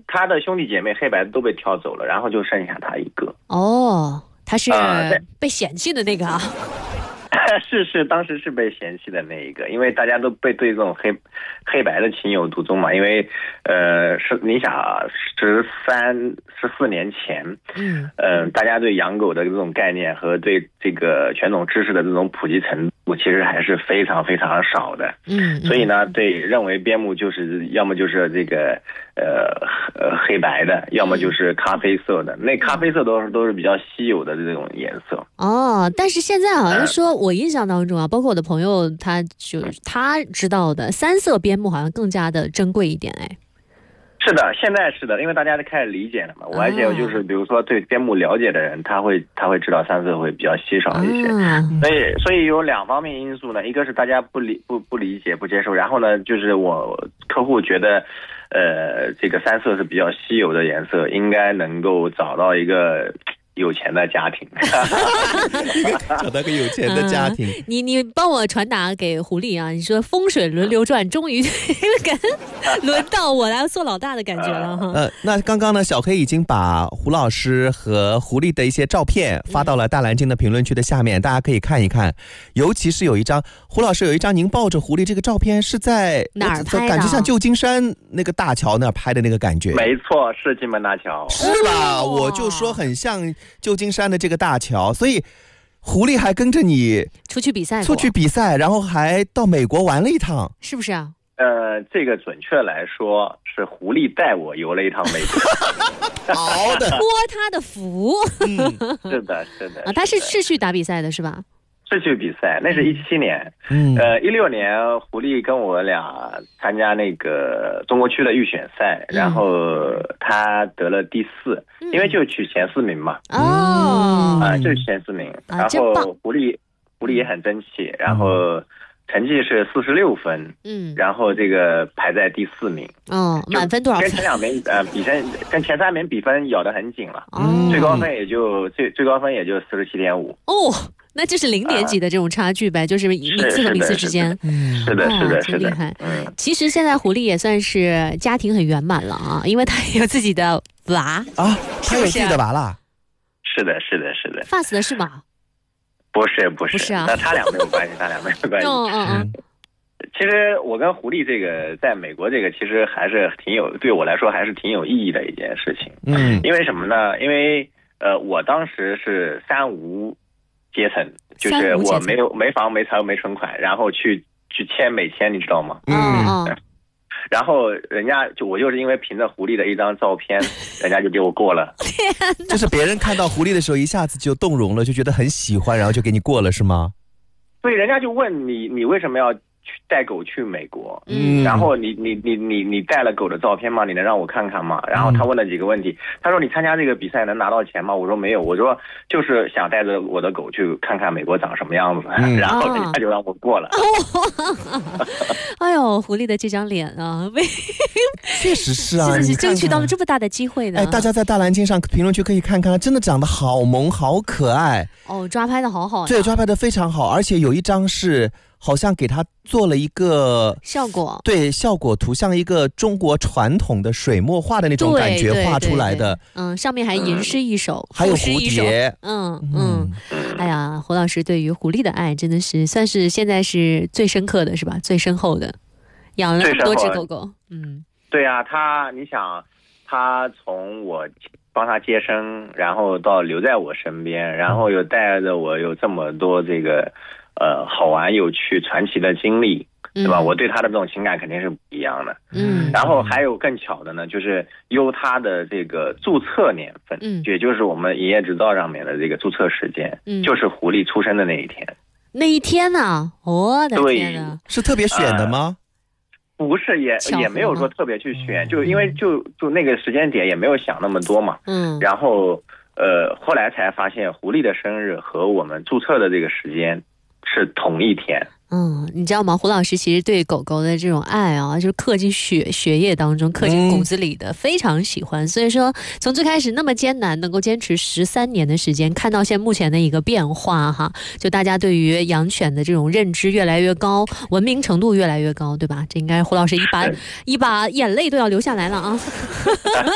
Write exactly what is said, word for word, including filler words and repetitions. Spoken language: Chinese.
他的兄弟姐妹黑白的都被挑走了，然后就剩下他一个。 哦，他是呃被嫌弃的那个啊。 是是，当时是被嫌弃的那一个，因为大家都被对这种黑黑白的情有独钟嘛。因为呃，是你想啊，十三十四年前， 嗯， 呃，大家对养狗的这种概念和对这个犬种知识的这种普及程度，其实还是非常非常少的。 嗯， 所以呢，对认为边牧就是要么就是这个呃呃黑白的，要么就是咖啡色的。那咖啡色都是都是比较稀有的这种颜色。 哦，但是现在好像说，我印象当中啊，包括我的朋友，他就他知道的三色边牧好像更加的珍贵一点，哎。 是的，现在是的，因为大家都开始理解了嘛。我而且就是比如说对边牧了解的人，他会他会知道三色会比较稀少一些。 嗯， 所以所以有两方面因素呢，一个是大家不理不不理解不接受，然后呢就是我客户觉得，呃，这个三色是比较稀有的颜色，应该能够找到一个有钱的家庭。 找到个有钱的家庭。 嗯、你你帮我传达给狐狸啊，你说风水轮流转，终于轮到我来做老大的感觉了哈。 呃，那刚刚呢，小黑已经把胡老师和狐狸的一些照片发到了大蓝鲸的评论区的下面，大家可以看一看。尤其是有一张，胡老师有一张您抱着狐狸这个照片是在哪儿拍的？ 感觉像旧金山那个大桥那儿拍的那个感觉。 没错，是金门大桥。 是吧？我就说很像旧金山的这个大桥，所以狐狸还跟着你出去比赛， 出去比赛，然后还到美国玩了一趟， 是不是啊？ 呃，这个准确来说是狐狸带我游了一趟美国。 好的， 托他的福。 嗯，是的，是的。 啊，他是是去打比赛的是吧？ 是去比赛，那是一七年。 嗯， 呃，一六年狐狸跟我俩参加那个中国区的预选赛， 嗯、 然后他得了第四，嗯、因为就取前四名嘛。 哦， 啊、呃，就是前四名。 啊、 然后狐狸狐狸也很争气，然后成绩是四十六分，嗯，然后这个排在第四名。 哦，满分多少分？ 跟前两名呃比分跟前三名比分咬得很紧了，嗯，最高分也就最最高分也就四十七点五。 哦。那这是零点几的这种差距呗，呃、就是名次和名次之间。 是的，是的，是的， 真厉害。嗯，其实现在狐狸也算是家庭很圆满了啊，因为他有自己的娃啊，他有自己的娃啦。 是的，是的，是的。 发死的是吗？ 不是，不是， 不是啊， 那他俩没有关系，他俩没有关系。 嗯嗯嗯。 其实我跟狐狸这个在美国这个其实还是挺有，对我来说还是挺有意义的一件事情。嗯，因为什么呢？因为呃，我当时是三无阶层，就是我没有没房没车没存款，然后去去签美签，你知道吗？ 嗯嗯。 然后人家就我就是因为凭着狐狸的一张照片，人家就给我过了。 就是别人看到狐狸的时候，一下子就动容了，就觉得很喜欢，然后就给你过了，是吗？ 所以人家就问你，你为什么要带狗去美国？嗯，然后你你你你你带了狗的照片吗？你能让我看看吗？然后他问了几个问题，他说你参加这个比赛能拿到钱吗？我说没有，我说就是想带着我的狗去看看美国长什么样子，嗯、然后人家就让我过了。 哦、哎呦，狐狸的这张脸啊， 确实是啊， 是是是争取到了这么大的机会呢。 哎，大家在大蓝鲸上评论区可以看看，真的长得好萌好可爱哦，抓拍的好好， 对，抓拍的非常好，而且有一张是。好像给他做了一个效果， 对，效果图像一个中国传统的水墨画的那种感觉画出来的。 嗯，上面还吟诗一首， 还有蝴蝶。 嗯嗯，哎呀，胡老师对于狐狸的爱真的是算是现在是最深刻的是吧？最深厚的，养了那么多只狗狗。嗯， 对啊，他你想，他从我帮他接生，然后到留在我身边，然后又带着我有这么多这个。呃，好玩、有趣、传奇的经历，对吧？嗯、我对他的这种情感肯定是不一样的。嗯，然后还有更巧的呢，就是由他的这个注册年份，嗯，也就是我们营业执照上面的这个注册时间，嗯，就是狐狸出生的那一天。 那一天呢、啊？我的天哪！ 是特别选的吗？ 呃、不是，也也没有说特别去选，就因为就就那个时间点也没有想那么多嘛。嗯，然后呃，后来才发现狐狸的生日和我们注册的这个时间。是同一天。 嗯，你知道吗？胡老师其实对狗狗的这种爱啊，就是刻进血血液当中，刻进骨子里的，嗯、非常喜欢。所以说，从最开始那么艰难，能够坚持十三年的时间，看到现目前的一个变化哈，就大家对于养犬的这种认知越来越高，文明程度越来越高，对吧？这应该胡老师一把一把眼泪都要流下来了啊！